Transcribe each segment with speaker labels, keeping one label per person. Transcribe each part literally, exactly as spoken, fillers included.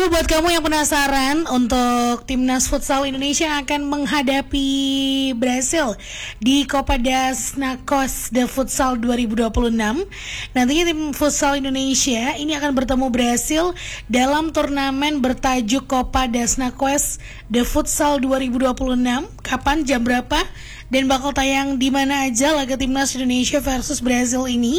Speaker 1: Betul, buat kamu yang penasaran, untuk Timnas Futsal Indonesia akan menghadapi Brasil di Copa das Nações de Futsal dua ribu dua puluh enam. Nantinya tim Futsal Indonesia ini akan bertemu Brasil dalam turnamen bertajuk Copa das Nações de Futsal dua ribu dua puluh enam. Kapan, jam berapa, dan bakal tayang di mana aja laga Timnas Indonesia versus Brasil ini?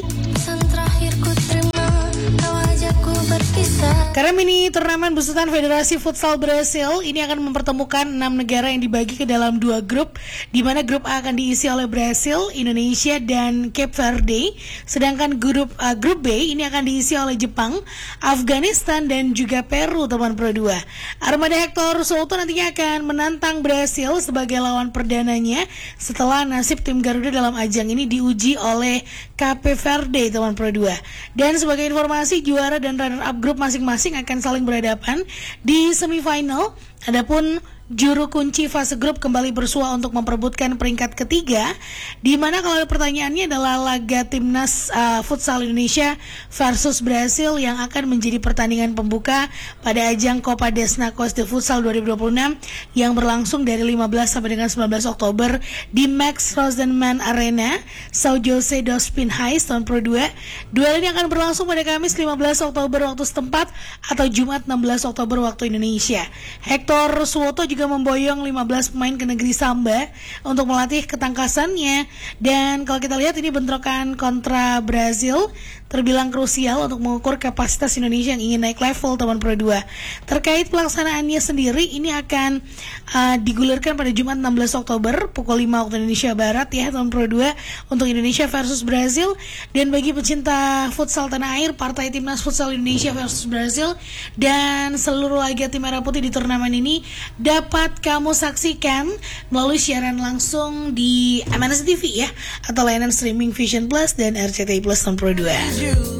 Speaker 1: Karena mini turnamen besutan Federasi Futsal Brasil ini akan mempertemukan enam negara yang dibagi ke dalam dua grup, di mana grup A akan diisi oleh Brasil, Indonesia, dan Cape Verde. Sedangkan grup uh, grup B ini akan diisi oleh Jepang, Afghanistan, dan juga Peru, teman Pro dua. Armada Hector Souto nantinya akan menantang Brasil sebagai lawan perdananya setelah nasib tim Garuda dalam ajang ini diuji oleh Cape Verde, teman Pro dua. Dan sebagai informasi, juara dan runner-up grup masing-masing akan saling berhadapan di semifinal. Adapun juru kunci fase grup kembali bersua untuk memperebutkan peringkat ketiga, di mana kalau pertanyaannya adalah laga Timnas uh, Futsal Indonesia versus Brasil yang akan menjadi pertandingan pembuka pada ajang Copa das Nações de Futsal dua ribu dua puluh enam yang berlangsung dari lima belas sampai dengan sembilan belas Oktober di Max Rosenman Arena, São José dos Pinhais, tahun Pro dua. Duel ini akan berlangsung pada Kamis lima belas Oktober waktu setempat atau Jumat enam belas Oktober waktu Indonesia. Hector Souto juga juga memboyong lima belas pemain ke negeri Samba untuk melatih ketangkasannya. Dan kalau kita lihat, ini bentrokan kontra Brasil terbilang krusial untuk mengukur kapasitas Indonesia yang ingin naik level, teman Pro dua. Terkait pelaksanaannya sendiri, ini akan uh, digulirkan pada Jumat enam belas Oktober pukul lima waktu Indonesia Barat ya, teman Pro dua, untuk Indonesia versus Brasil. Dan bagi pecinta futsal tanah air, partai Timnas Futsal Indonesia versus Brasil dan seluruh laga tim merah putih di turnamen ini dapat kamu saksikan melalui siaran langsung di M N S T V ya, atau layanan streaming Vision Plus dan R C T I Plus, teman Pro dua.